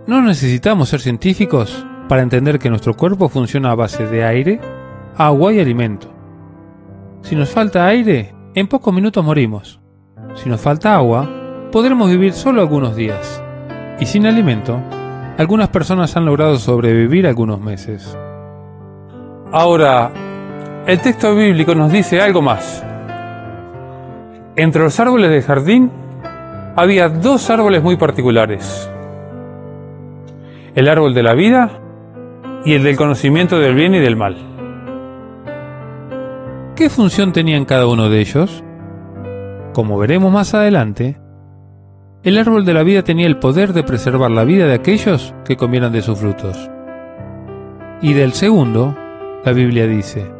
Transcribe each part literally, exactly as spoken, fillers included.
No necesitamos ser científicos para entender que nuestro cuerpo funciona a base de aire, agua y alimento. Si nos falta aire, en pocos minutos morimos. Si nos falta agua, podremos vivir solo algunos días. Y sin alimento, algunas personas han logrado sobrevivir algunos meses. Ahora, el texto bíblico nos dice algo más. Entre los árboles del jardín había dos árboles muy particulares: el árbol de la vida y el del conocimiento del bien y del mal. ¿Qué función tenían cada uno de ellos? Como veremos más adelante, el árbol de la vida tenía el poder de preservar la vida de aquellos que comieran de sus frutos. Y del segundo, la Biblia dice: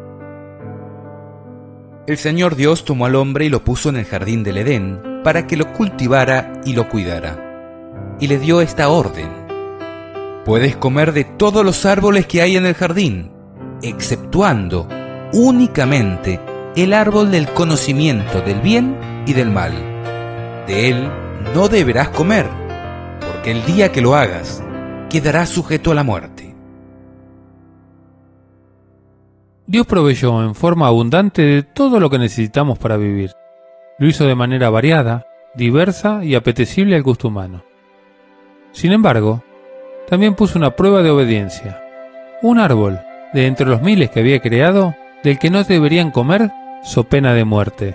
El Señor Dios tomó al hombre y lo puso en el jardín del Edén para que lo cultivara y lo cuidara. Y le dio esta orden: puedes comer de todos los árboles que hay en el jardín, exceptuando únicamente el árbol del conocimiento del bien y del mal. De él no deberás comer, porque el día que lo hagas, quedarás sujeto a la muerte. Dios proveyó en forma abundante de todo lo que necesitamos para vivir. Lo hizo de manera variada, diversa y apetecible al gusto humano. Sin embargo, también puso una prueba de obediencia: un árbol de entre los miles que había creado, del que no deberían comer, so pena de muerte.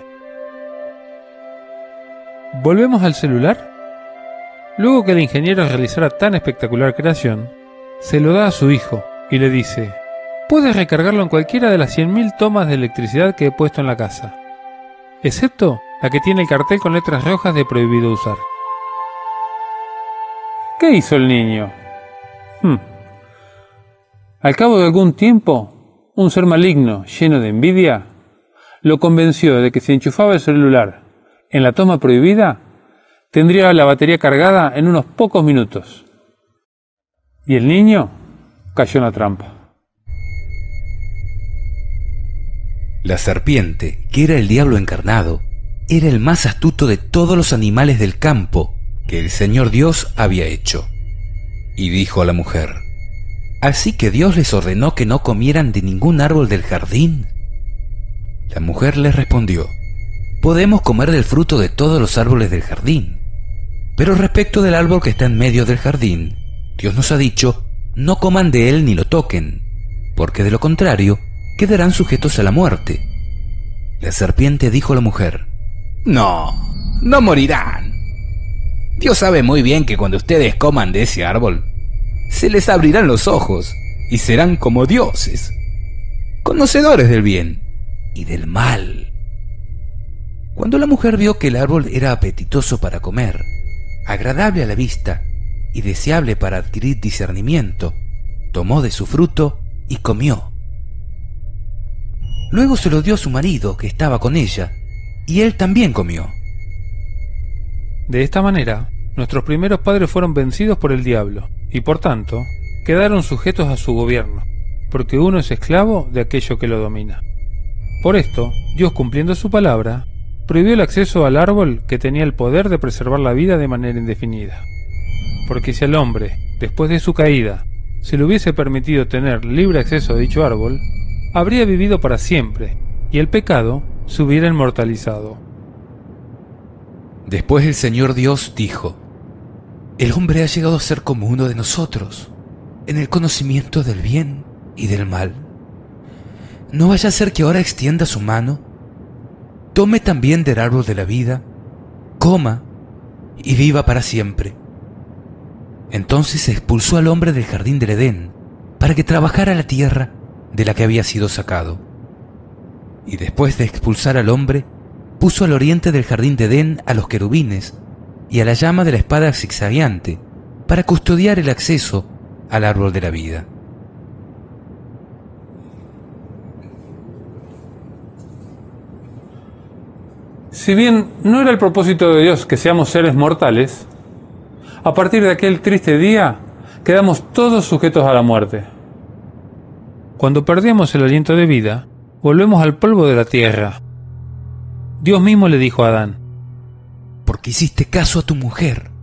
¿Volvemos al celular? Luego que el ingeniero realizara tan espectacular creación, se lo da a su hijo y le dice: puedes recargarlo en cualquiera de las cien mil tomas de electricidad que he puesto en la casa, excepto la que tiene el cartel con letras rojas de prohibido usar. ¿Qué hizo el niño? Hmm. Al cabo de algún tiempo, un ser maligno, lleno de envidia, lo convenció de que si enchufaba el celular en la toma prohibida, tendría la batería cargada en unos pocos minutos. Y el niño cayó en la trampa. La serpiente, que era el diablo encarnado, era el más astuto de todos los animales del campo que el Señor Dios había hecho. Y dijo a la mujer: ¿así que Dios les ordenó que no comieran de ningún árbol del jardín? La mujer les respondió: podemos comer del fruto de todos los árboles del jardín, pero respecto del árbol que está en medio del jardín, Dios nos ha dicho: no coman de él ni lo toquen, porque de lo contrario quedarán sujetos a la muerte. La serpiente dijo a la mujer: no, no morirán. Dios sabe muy bien que cuando ustedes coman de ese árbol, se les abrirán los ojos y serán como dioses, conocedores del bien y del mal. Cuando la mujer vio que el árbol era apetitoso para comer, agradable a la vista y deseable para adquirir discernimiento, tomó de su fruto y comió. Luego se lo dio a su marido, que estaba con ella, y él también comió. De esta manera, nuestros primeros padres fueron vencidos por el diablo, y por tanto, quedaron sujetos a su gobierno, porque uno es esclavo de aquello que lo domina. Por esto, Dios, cumpliendo su palabra, prohibió el acceso al árbol que tenía el poder de preservar la vida de manera indefinida. Porque si al hombre, después de su caída, se le hubiese permitido tener libre acceso a dicho árbol, habría vivido para siempre, y el pecado se hubiera inmortalizado. Después el Señor Dios dijo: el hombre ha llegado a ser como uno de nosotros, en el conocimiento del bien y del mal. No vaya a ser que ahora extienda su mano, tome también del árbol de la vida, coma y viva para siempre. Entonces expulsó al hombre del jardín del Edén para que trabajara la tierra de la que había sido sacado. Y después de expulsar al hombre, puso al oriente del jardín de Edén a los querubines y a la llama de la espada zigzagueante para custodiar el acceso al árbol de la vida. Si bien no era el propósito de Dios que seamos seres mortales, a partir de aquel triste día quedamos todos sujetos a la muerte. Cuando perdemos el aliento de vida, volvemos al polvo de la tierra. Dios mismo le dijo a Adán: porque hiciste caso a tu mujer,